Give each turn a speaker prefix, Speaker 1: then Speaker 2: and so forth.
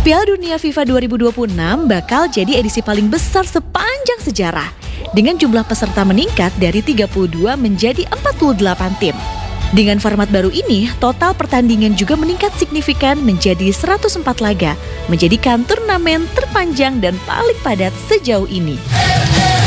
Speaker 1: Piala Dunia FIFA 2026 bakal jadi edisi paling besar sepanjang sejarah, dengan jumlah peserta meningkat dari 32 menjadi 48 tim. Dengan format baru ini, total pertandingan juga meningkat signifikan menjadi 104 laga, menjadikan turnamen terpanjang dan paling padat sejauh ini.